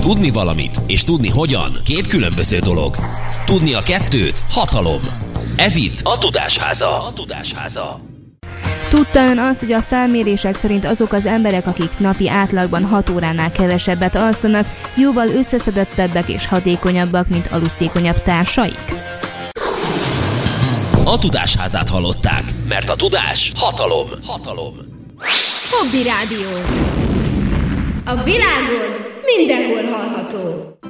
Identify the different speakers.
Speaker 1: Tudni valamit és tudni hogyan két különböző dolog. Tudni a kettőt hatalom. Ez itt a Tudásháza.
Speaker 2: Tudta ön azt, hogy a felmérések szerint azok az emberek, akik napi átlagban 6 óránál kevesebbet alszanak, jóval összeszedettebbek és hatékonyabbak, mint alusztékonyabb társaik?
Speaker 1: A Tudásházát hallották, mert a tudás hatalom.
Speaker 3: Hobby Rádió. A világon mindenhol hallható.